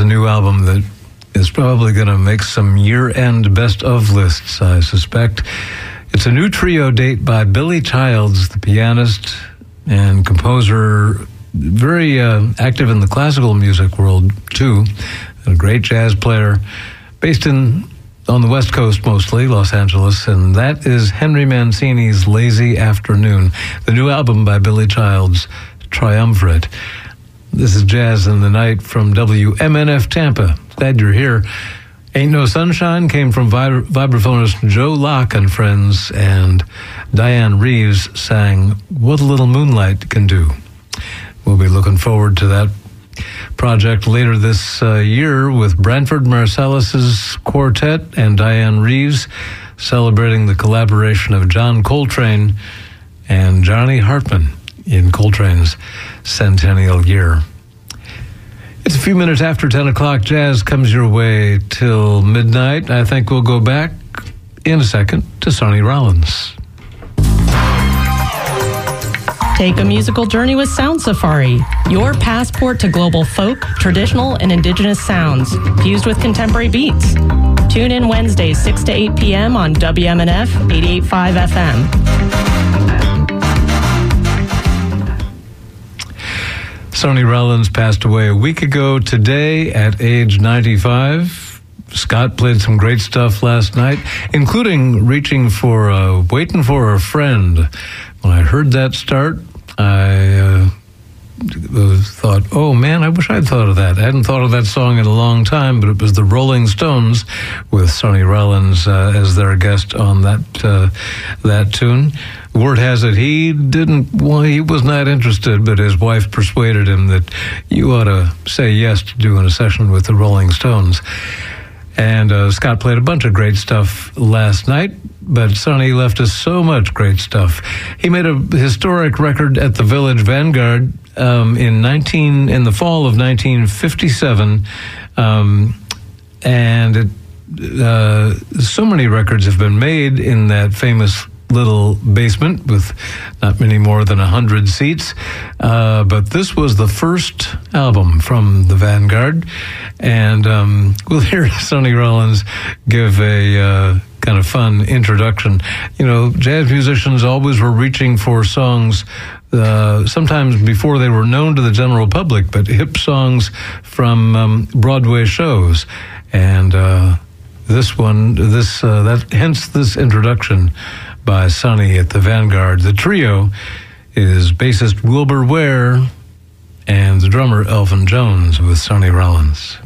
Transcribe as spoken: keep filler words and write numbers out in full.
a new album that is probably going to make some year-end best-of lists, I suspect. It's a new trio date by Billy Childs, the pianist and composer, very uh, active in the classical music world, too. A great jazz player, based in on the West Coast mostly, Los Angeles, and that is Henry Mancini's Lazy Afternoon, the new album by Billy Childs, Triumvirate. This is Jazz in the Night from W M N F Tampa. Glad you're here. Ain't No Sunshine came from vib- vibraphonist Joe Locke and friends, and Diane Reeves sang What a Little Moonlight Can Do. We'll be looking forward to that project later this uh, year with Branford Marsalis' quartet and Diane Reeves celebrating the collaboration of John Coltrane and Johnny Hartman in Coltrane's centennial year. It's a few minutes after ten o'clock. Jazz comes your way till midnight. I think we'll go back in a second to Sonny Rollins. Take a musical journey with Sound Safari, your passport to global folk, traditional, and indigenous sounds, fused with contemporary beats. Tune in Wednesdays, six to eight p.m. on W M N F eighty-eight point five F M. Sonny Rollins passed away a week ago today at age ninety-five. Scott played some great stuff last night, including reaching for uh, Waiting for a Friend. When I heard that start, I uh, thought, oh man, I wish I'd thought of that. I hadn't thought of that song in a long time, but it was the Rolling Stones with Sonny Rollins uh, as their guest on that uh, that tune. Word has it he didn't, well, he was not interested, but his wife persuaded him that you ought to say yes to doing a session with the Rolling Stones. And uh, Scott played a bunch of great stuff last night, but Sonny left us so much great stuff. He made a historic record at the Village Vanguard um, in nineteen in the fall of nineteen fifty-seven, um, and it, uh, so many records have been made in that famous little basement with not many more than a hundred seats, uh, but this was the first album from the Vanguard, and um, we'll hear Sonny Rollins give a uh, kind of fun introduction. You know, jazz musicians always were reaching for songs uh, sometimes before they were known to the general public, but hip songs from um, Broadway shows, and uh, this one, this uh, that hence this introduction by Sonny at the Vanguard. The trio is bassist Wilbur Ware and the drummer Elvin Jones with Sonny Rollins.